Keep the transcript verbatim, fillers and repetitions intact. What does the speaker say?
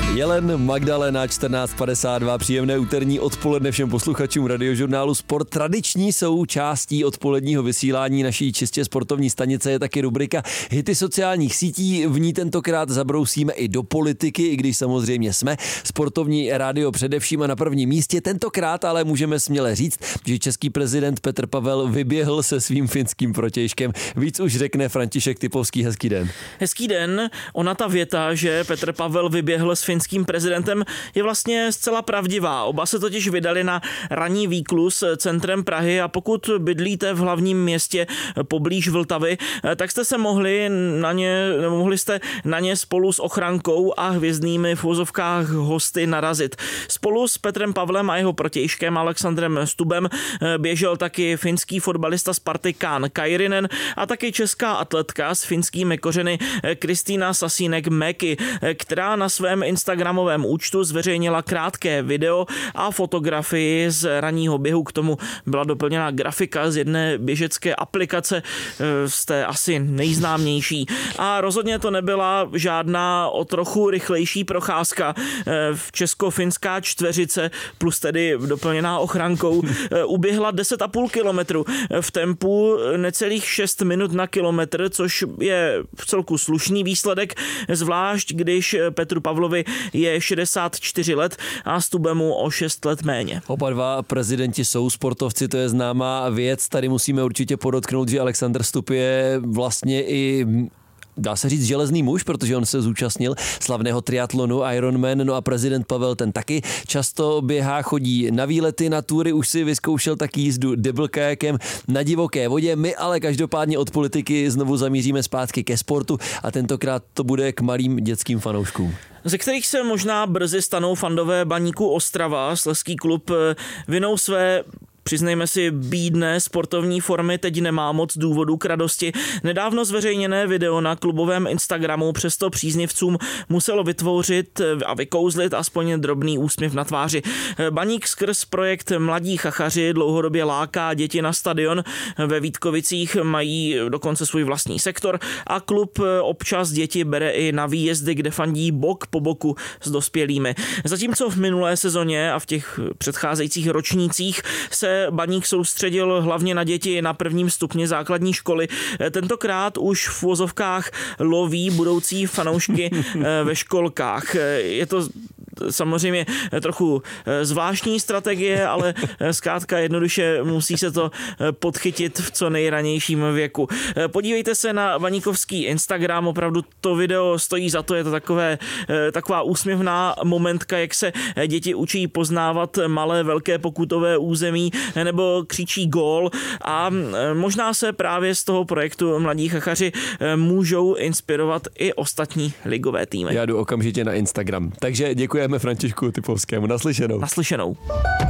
Jelen Magdalena čtrnáct padesát dva, příjemné úterní odpoledne všem posluchačům Radiožurnálu Sport. Tradiční součástí odpoledního vysílání naší čistě sportovní stanice je taky rubrika Hity sociálních sítí. V ní tentokrát zabrousíme i do politiky, i když samozřejmě jsme sportovní rádio především a na prvním místě. Tentokrát ale můžeme směle říct, že český prezident Petr Pavel vyběhl se svým finským protějškem. Víc už řekne František Typovský. Hezký den. Hezký den. Ona ta věta, že Petr Pavel vyběhl s finským prezidentem, je vlastně zcela pravdivá. Oba se totiž vydali na ranní výklus centrem Prahy a pokud bydlíte v hlavním městě poblíž Vltavy, tak jste se mohli na ně, mohli jste na ně spolu s ochrankou a hvězdnými v uvozovkách hosty narazit. Spolu s Petrem Pavlem a jeho protějškem Alexandrem Stubem běžel taky finský fotbalista Sparty Kaan Kairinen a taky česká atletka s finskými kořeny Kristýna Sasínek-Mäki, která na svém instagramovém účtu zveřejnila krátké video a fotografii z ranního běhu. K tomu byla doplněna grafika z jedné běžecké aplikace, z té asi nejznámější. A rozhodně to nebyla žádná o trochu rychlejší procházka. Česko-finská čtveřice plus tedy doplněná ochrankou uběhla deset a půl kilometru v tempu necelých šest minut na kilometr, což je v celku slušný výsledek, zvlášť když Petru Pavlovi je šedesát čtyři let a Stubemu o šest let méně. Oba dva prezidenti jsou sportovci, to je známá věc. Tady musíme určitě podotknout, že Alexander Stub je vlastně i dá se říct železný muž, protože on se zúčastnil slavného triatlonu Ironman, no a prezident Pavel ten taky často běhá, chodí na výlety, na túry, už si vyzkoušel taky jízdu double kajakem na divoké vodě. My ale každopádně od politiky znovu zamíříme zpátky ke sportu a tentokrát to bude k malým dětským fanouškům, ze kterých se možná brzy stanou fandové Baníku Ostrava. Slezský klub vinou své, přiznejme si, bídné sportovní formy teď nemá moc důvodů k radosti. Nedávno zveřejněné video na klubovém Instagramu přesto příznivcům muselo vytvořit a vykouzlit aspoň drobný úsměv na tváři. Baník skrz projekt Mladí chachaři dlouhodobě láká děti na stadion. Ve Vítkovicích mají dokonce svůj vlastní sektor a klub občas děti bere i na výjezdy, kde fandí bok po boku s dospělými. Zatímco v minulé sezóně a v těch předcházejících ročnících se Baník soustředil hlavně na děti na prvním stupni základní školy. Tentokrát už v uvozovkách loví budoucí fanoušky ve školkách. Je to samozřejmě trochu zvláštní strategie, ale zkrátka jednoduše musí se to podchytit v co nejranějším věku. Podívejte se na baníkovský Instagram, opravdu to video stojí za to, je to takové, taková úsměvná momentka, jak se děti učí poznávat malé, velké pokutové území nebo křičí gól a možná se právě z toho projektu Mladí chachaři můžou inspirovat i ostatní ligové týmy. Já jdu okamžitě na Instagram. Takže děkujeme Františku Typovskému. Naslyšenou. Naslyšenou.